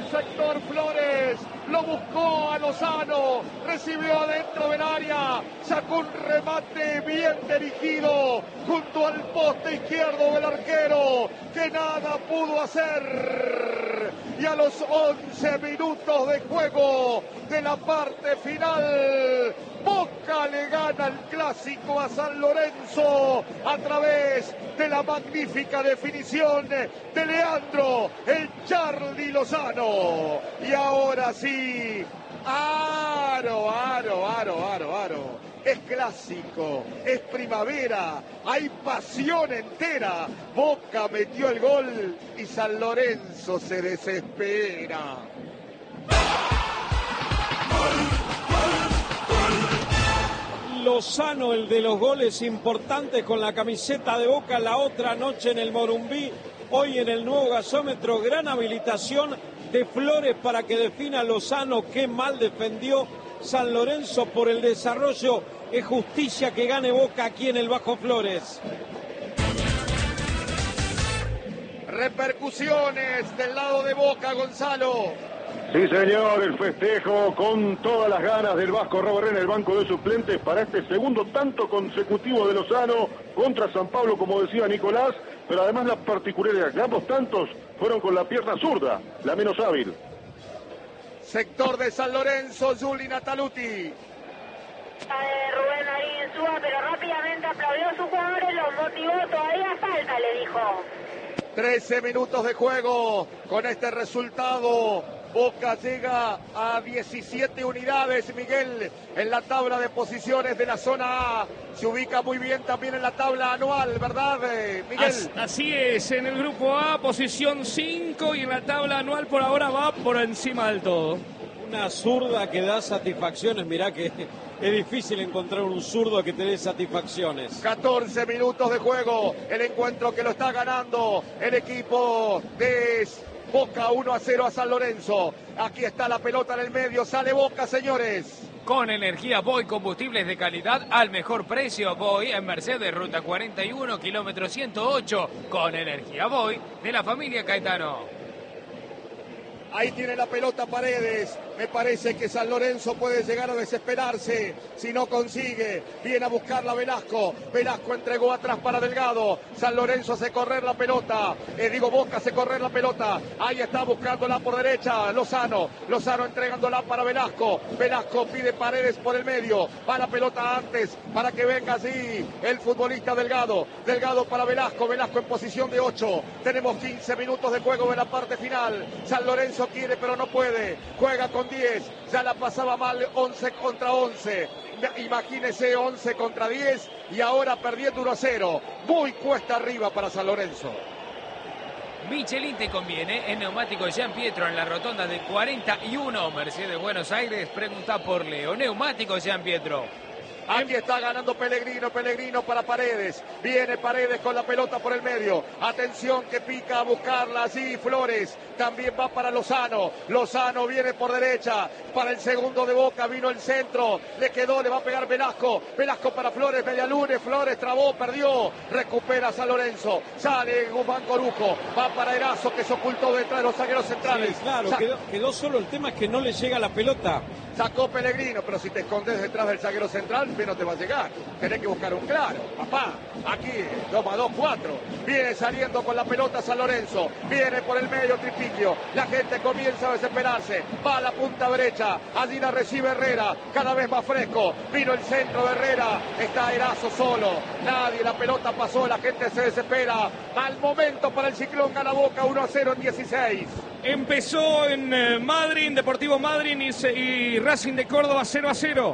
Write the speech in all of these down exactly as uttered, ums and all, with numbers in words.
sector Flores, lo buscó a Lozano, recibió adentro del área, sacó un remate bien dirigido junto al poste izquierdo del arquero, que nada pudo hacer. Y a los once minutos de juego de la parte final, Boca le gana el clásico a San Lorenzo a través de la magnífica definición de Leandro, el Charly Lozano. Y ahora sí, aro, aro, aro, aro, aro. Es clásico, es primavera, hay pasión entera. Boca metió el gol y San Lorenzo se desespera. Lozano, el de los goles importantes con la camiseta de Boca la otra noche en el Morumbí, hoy en el nuevo gasómetro. Gran habilitación de Flores para que defina Lozano. Qué mal defendió San Lorenzo por el desarrollo. Es justicia que gane Boca aquí en el Bajo Flores. Repercusiones del lado de Boca, Gonzalo. Sí, señor, el festejo con todas las ganas del Vasco Robaré en el banco de suplentes para este segundo tanto consecutivo de Lozano contra San Pablo, como decía Nicolás, pero además la particularidad que ambos tantos fueron con la pierna zurda, la menos hábil. Sector de San Lorenzo, Juli Nataluti. Eh, Rubén ahí en suba, pero rápidamente aplaudió a sus jugadores, los motivó, todavía falta, le dijo. trece minutos de juego con este resultado. Boca llega a diecisiete unidades, Miguel, en la tabla de posiciones de la zona A. Se ubica muy bien también en la tabla anual, ¿verdad, Miguel? As, así es, en el grupo A, posición cinco, y en la tabla anual por ahora va por encima del todo. Una zurda que da satisfacciones, mirá que es difícil encontrar un zurdo que te dé satisfacciones. catorce minutos de juego, el encuentro que lo está ganando el equipo de Boca, uno a cero a San Lorenzo. Aquí está la pelota en el medio, sale Boca, señores. Con energía Boy, combustibles de calidad al mejor precio. Boy en Mercedes, ruta cuarenta y uno, kilómetro ciento ocho. Con energía Boy de la familia Caetano. Ahí tiene la pelota Paredes. Me parece que San Lorenzo puede llegar a desesperarse si no consigue. Viene a buscarla Velasco. Velasco entregó atrás para Delgado. San Lorenzo hace correr la pelota. Eh, digo, Boca hace correr la pelota. Ahí está buscándola por derecha Lozano. Lozano entregándola para Velasco. Velasco pide Paredes por el medio. Va la pelota antes para que venga así el futbolista Delgado. Delgado para Velasco. Velasco en posición de ocho. Tenemos quince minutos de juego en la parte final. San Lorenzo quiere pero no puede, juega con diez, ya la pasaba mal once contra once, imagínese once contra diez y ahora perdiendo uno a cero, muy cuesta arriba para San Lorenzo. Michelin te conviene, en neumáticos Gian Pietro en la rotonda de cuarenta y uno, Mercedes Buenos Aires, pregunta por Leo, neumáticos Gian Pietro. Aquí está ganando Pellegrino, Pellegrino para Paredes. Viene Paredes con la pelota por el medio. Atención que pica a buscarla así Flores. También va para Lozano. Lozano viene por derecha. Para el segundo de Boca vino el centro. Le quedó, le va a pegar Velasco. Velasco para Flores, Medialune. Flores trabó, perdió. Recupera San Lorenzo. Sale Guzmán Corujo. Va para Erazo que se ocultó detrás de los zagueros centrales. Sí, claro, quedó, quedó solo. El tema es que no le llega la pelota. Sacó Pellegrino, pero si te escondes detrás del zaguero central, no te va a llegar. Tenés que buscar un claro. Papá, aquí, dos más dos, cuatro. Viene saliendo con la pelota San Lorenzo. Viene por el medio Tripiquio. La gente comienza a desesperarse. Va a la punta derecha. Allí la recibe Herrera. Cada vez más fresco. Vino el centro de Herrera. Está Erazo solo. Nadie. La pelota pasó. La gente se desespera. Mal momento para el Ciclón. Gana Boca uno a cero en dieciséis. Empezó en eh, Madrid, Deportivo Madrid y, y Racing de Córdoba cero a cero.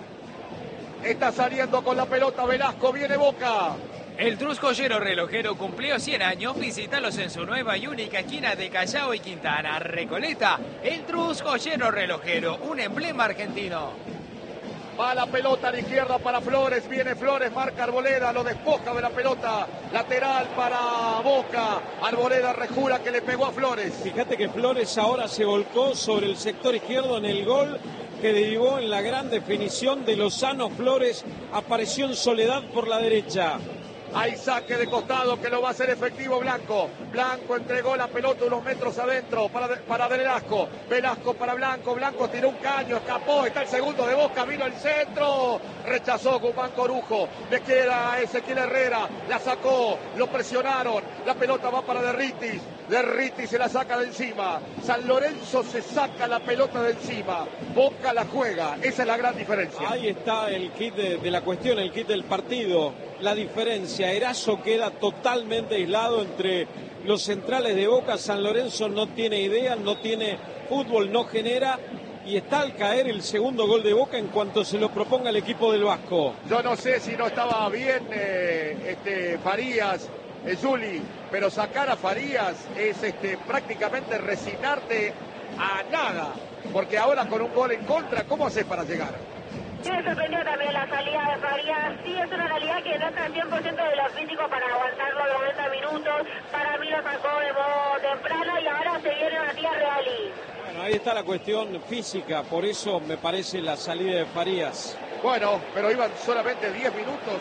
Está saliendo con la pelota Velasco, viene Boca. El Truscollero relojero cumplió cien años, visítalos en su nueva y única esquina de Callao y Quintana, Recoleta. El Truscollero relojero, un emblema argentino. Va la pelota a la izquierda para Flores, viene Flores, marca Arboleda, lo despoja de la pelota, lateral para Boca, Arboleda rejura que le pegó a Flores. Fíjate que Flores ahora se volcó sobre el sector izquierdo en el gol que derivó en la gran definición de Lozano. Flores apareció en soledad por la derecha. Hay saque de costado que lo va a hacer efectivo Blanco. Blanco entregó la pelota unos metros adentro para, para Velasco. Velasco para Blanco. Blanco tiró un caño, escapó. Está el segundo de Boca, vino el centro. Rechazó Guzmán Corujo. Le queda a Ezequiel Herrera. La sacó, lo presionaron. La pelota va para Derritis. Derritis se la saca de encima. San Lorenzo se saca la pelota de encima. Boca la juega. Esa es la gran diferencia. Ahí está el kit de, de la cuestión, el kit del partido. La diferencia, Erazo queda totalmente aislado entre los centrales de Boca. San Lorenzo no tiene idea, no tiene fútbol, no genera, y está al caer el segundo gol de Boca en cuanto se lo proponga el equipo del Vasco. Yo no sé si no estaba bien eh, este, Farías, eh, Juli, pero sacar a Farías es este, prácticamente resignarte a nada, porque ahora con un gol en contra, ¿cómo haces para llegar? Sí, me sorprendió también la salida de Farías. Sí, es una realidad que no está al cien por ciento de los físicos para aguantar los noventa minutos. Para mí lo sacó de modo temprano y ahora se viene Matías Reali. Bueno, ahí está la cuestión física, por eso me parece la salida de Farías. Bueno, pero iban solamente diez minutos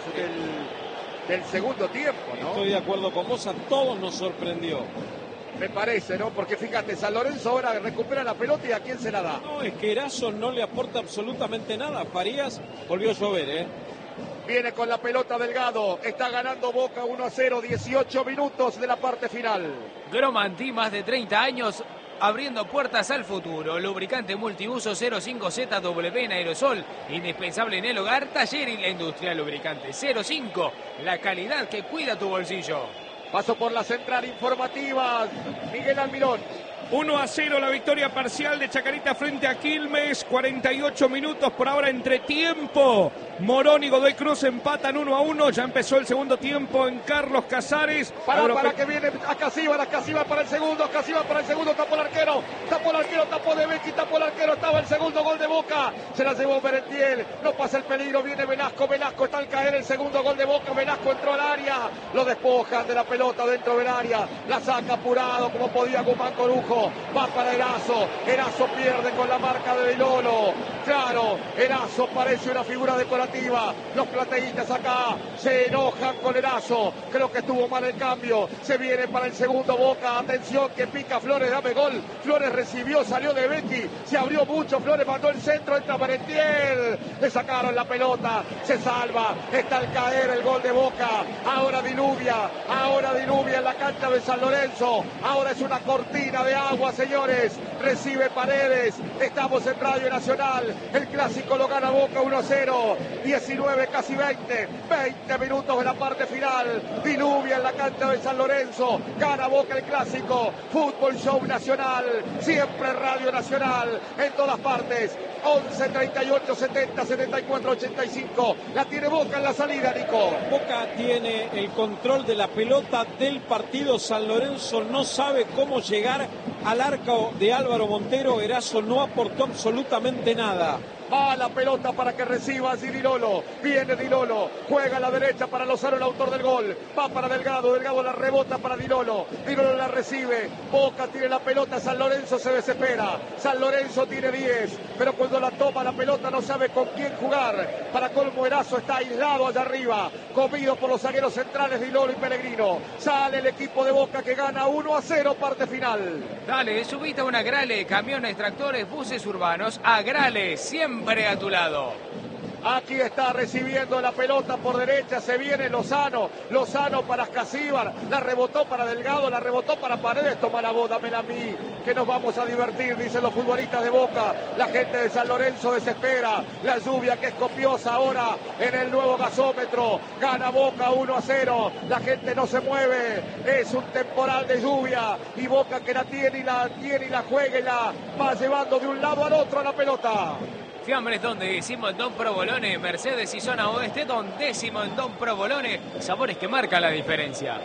del, del segundo tiempo, ¿no? Estoy de acuerdo con vos, a todos nos sorprendió. Me parece, ¿no? Porque fíjate, San Lorenzo ahora recupera la pelota y ¿a quién se la da? No, es que Erazo no le aporta absolutamente nada. Farías volvió a llover, ¿eh? Viene con la pelota Delgado, está ganando Boca uno a cero, dieciocho minutos de la parte final. Gromanti, más de treinta años, abriendo puertas al futuro. Lubricante multiuso cero cinco Z W en aerosol, indispensable en el hogar, taller y la industria. Lubricante cero cinco, la calidad que cuida tu bolsillo. Paso por la central informativa, Miguel Almirón. uno a cero la victoria parcial de Chacarita frente a Quilmes. cuarenta y ocho minutos por ahora entre tiempo. Morón y Godoy Cruz empatan uno a uno. Ya empezó el segundo tiempo en Carlos Casares. Para, Agro... para que viene a Casíbar, Casíbar para el segundo, Casíbar para el segundo, tapó el arquero, tapó el arquero, tapó de Becchi, tapó el arquero, estaba el segundo gol de Boca. Se la llevó Merentiel, no pasa el peligro, viene Velasco, Velasco está al caer el segundo gol de Boca. Velasco entró al área, lo despojan de la pelota dentro del área, la saca apurado como podía Guzmán Corujo. Va para Erazo, Erazo pierde con la marca de Dilolo. Claro, Erazo parece una figura decorativa. Los plateístas acá se enojan con Erazo. Creo que estuvo mal el cambio. Se viene para el segundo Boca. Atención que pica Flores, dame gol. Flores recibió, salió de Becchi. Se abrió mucho, Flores mandó el centro, entra Merentiel. Le sacaron la pelota, se salva. Está al caer el gol de Boca. Ahora diluvia, ahora diluvia en la cancha de San Lorenzo. Ahora es una cortina de agua, señores. Recibe Paredes. Estamos en Radio Nacional. El clásico lo gana Boca uno a cero. diecinueve, casi veinte. veinte minutos de la parte final. Diluvia en la cancha de San Lorenzo. Gana Boca el clásico. Fútbol Show Nacional. Siempre Radio Nacional. En todas partes. once, treinta y ocho, setenta, setenta y cuatro, ochenta y cinco. La tiene Boca en la salida, Nico. Boca tiene el control de la pelota del partido. San Lorenzo no sabe cómo llegar al arco de Álvaro Montero. Erazo no aportó absolutamente nada. Va la pelota para que reciba Dilolo. Viene Dilolo. Juega a la derecha para Lozano, el autor del gol. Va para Delgado. Delgado la rebota para Dilolo. Dilolo la recibe. Boca tiene la pelota. San Lorenzo se desespera. San Lorenzo tiene diez. Pero cuando la toma la pelota no sabe con quién jugar. Para colmo, Erazo está aislado allá arriba. Comido por los zagueros centrales Dilolo y Pellegrino. Sale el equipo de Boca que gana uno a cero, parte final. Dale, subite a una Grale, camiones, tractores, buses urbanos. A Grale, siempre a tu lado. Aquí está recibiendo la pelota por derecha, se viene Lozano, Lozano para Casíbar, la rebotó para Delgado, la rebotó para Paredes, toma la boda, dámela a mí, que nos vamos a divertir, dicen los futbolistas de Boca. La gente de San Lorenzo desespera, la lluvia que es copiosa ahora en el nuevo gasómetro, gana Boca uno a cero, la gente no se mueve, es un temporal de lluvia y Boca que la tiene y la tiene y la juega y la va llevando de un lado al otro a la pelota. Fiambres donde decimos en Don Provolone, Mercedes y zona oeste, Don décimo en Don Provolone, sabores que marcan la diferencia.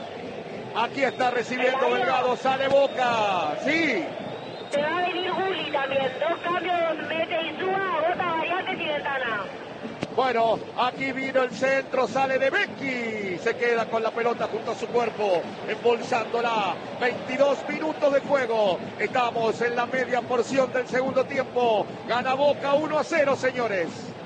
Aquí está recibiendo Delgado, sale Boca, sí. Se va a venir Juli también, dos cambios, mete y suba, bota variantes y ventana. Bueno, aquí vino el centro, sale de Becchi, se queda con la pelota junto a su cuerpo, embolsándola. veintidós minutos de juego, estamos en la media porción del segundo tiempo. Gana Boca uno a cero, señores.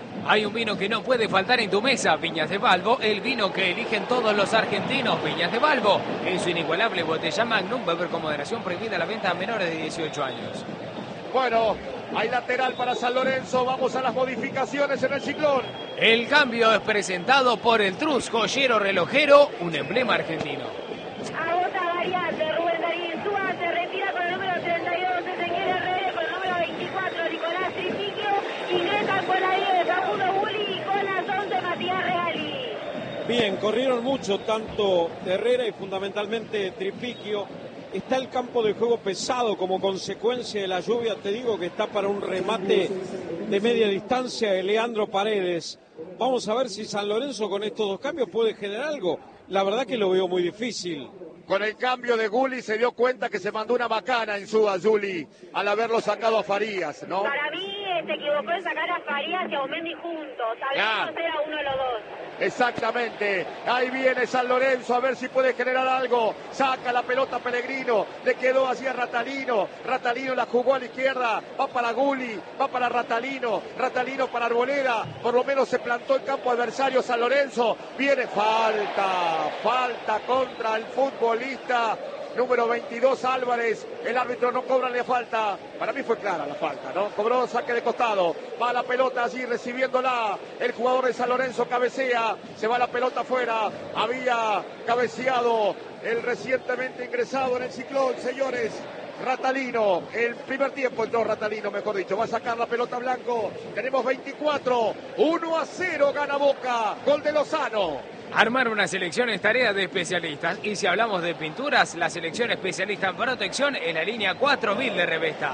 Hay un vino que no puede faltar en tu mesa, Viñas de Balbo, el vino que eligen todos los argentinos. Viñas de Balbo, en su inigualable botella Magnum, beber con moderación, prohibida la venta a menores de dieciocho años. Bueno, hay lateral para San Lorenzo, vamos a las modificaciones en el Ciclón. El cambio es presentado por el Trus Joyero Relojero, un emblema argentino. Agota variante, Rubén Darín Insúa se retira con el número treinta y dos, Ezequiel Herrera con el número veinticuatro, Nicolás Tripiquio, ingresan con la diez, Agudo Bulli y con las once, Matías Reali. Bien, corrieron mucho, tanto Herrera y fundamentalmente Tripiquio. Está el campo de juego pesado como consecuencia de la lluvia. Te digo que está para un remate de media distancia de Leandro Paredes. Vamos a ver si San Lorenzo con estos dos cambios puede generar algo. La verdad que lo veo muy difícil. Con el cambio de Gulli se dio cuenta que se mandó una macana en su Juli al haberlo sacado a Farías, ¿no? Para mí eh, se equivocó en sacar a Farías y a Omendi juntos. Tal vez no era uno de los dos. Exactamente, ahí viene San Lorenzo a ver si puede generar algo, saca la pelota Pellegrino, le quedó así a Ratalino, Ratalino la jugó a la izquierda, va para Gulli, va para Ratalino, Ratalino para Arboleda, por lo menos se plantó el campo adversario San Lorenzo, viene falta, falta contra el futbolista número veintidós Álvarez, el árbitro no cobra la falta, para mí fue clara la falta, ¿no? Cobró saque de costado, va la pelota allí recibiéndola, el jugador de San Lorenzo cabecea, se va la pelota afuera, había cabeceado el recientemente ingresado en el Ciclón, señores, Ratalino, el primer tiempo entró Ratalino, mejor dicho, va a sacar la pelota Blanco, tenemos veinticuatro, uno a cero gana Boca, gol de Lozano. Armar una selección es tarea de especialistas y si hablamos de pinturas, la selección especialista en protección en la línea cuatro mil de Revesta.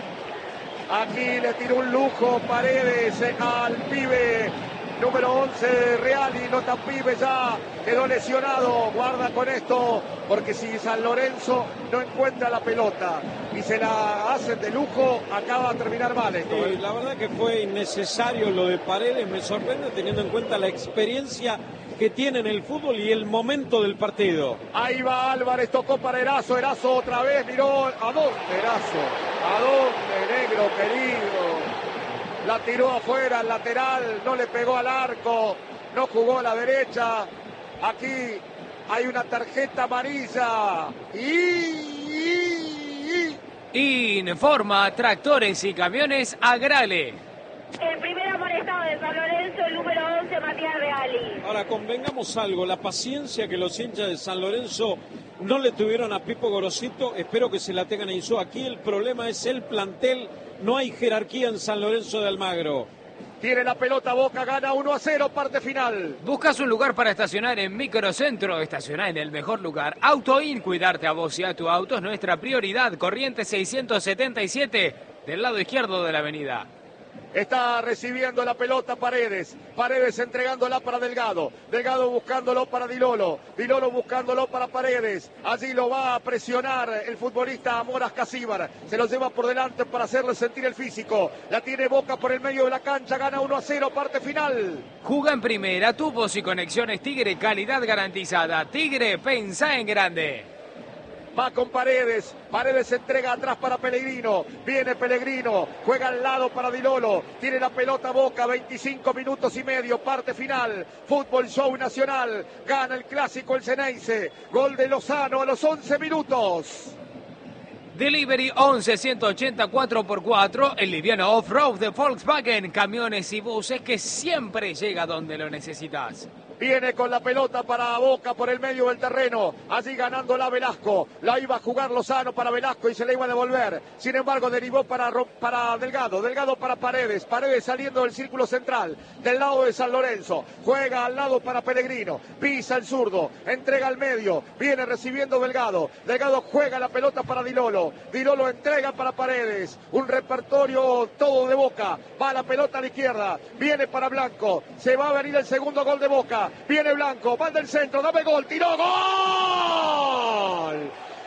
Aquí le tiró un lujo Paredes al pibe número once Reali, no tan pibe ya, quedó lesionado, guarda con esto, porque si San Lorenzo no encuentra la pelota y se la hacen de lujo, acaba de terminar mal esto. Sí, la verdad que fue innecesario lo de Paredes, me sorprende teniendo en cuenta la experiencia que tiene en el fútbol y el momento del partido. Ahí va Álvarez, tocó para Erazo, Erazo otra vez, miró, ¿a dónde Erazo? ¿A dónde, negro querido? La tiró afuera, al lateral, no le pegó al arco, no jugó a la derecha. Aquí hay una tarjeta amarilla. Y, y, y... Informa Tractores y Camiones Agrale. El primer amonestado de San Lorenzo, el número once, Matías Reali. Ahora, convengamos algo, la paciencia que los hinchas de San Lorenzo no le tuvieron a Pipo Gorosito, espero que se la tengan a Insúa. Aquí el problema es el plantel, no hay jerarquía en San Lorenzo de Almagro. Tiene la pelota Boca, gana uno a cero, parte final. ¿Buscas un lugar para estacionar en Microcentro? Estacionar en el mejor lugar. AutoIn, cuidarte a vos y a tu auto es nuestra prioridad. Corriente seiscientos setenta y siete, del lado izquierdo de la avenida. Está recibiendo la pelota Paredes. Paredes entregándola para Delgado. Delgado buscándolo para Dilolo. Dilolo buscándolo para Paredes. Allí lo va a presionar el futbolista Amoras Casíbar. Se lo lleva por delante para hacerle sentir el físico. La tiene Boca por el medio de la cancha. Gana uno a cero, parte final. Juga en primera. Tubos y conexiones Tigre. Calidad garantizada. Tigre, pensá en grande. Va con Paredes, Paredes se entrega atrás para Pellegrino, viene Pellegrino, juega al lado para Dilolo, tiene la pelota Boca, veinticinco minutos y medio, parte final, Fútbol Show Nacional, gana el clásico el Ceneice, gol de Lozano a los once minutos. Delivery once ciento ochenta cuatro por cuatro, el liviano off-road de Volkswagen, camiones y buses que siempre llega donde lo necesitas. Viene con la pelota para Boca por el medio del terreno. Allí ganándola Velasco. La iba a jugar Lozano para Velasco y se la iba a devolver. Sin embargo, derivó para, para Delgado. Delgado para Paredes. Paredes saliendo del círculo central. Del lado de San Lorenzo. Juega al lado para Pellegrino. Pisa el zurdo. Entrega al medio. Viene recibiendo Delgado. Delgado juega la pelota para Dilolo. Dilolo entrega para Paredes. Un repertorio todo de Boca. Va la pelota a la izquierda. Viene para Blanco. Se va a venir el segundo gol de Boca. Viene Blanco, va del centro, dame gol, tiró, gol.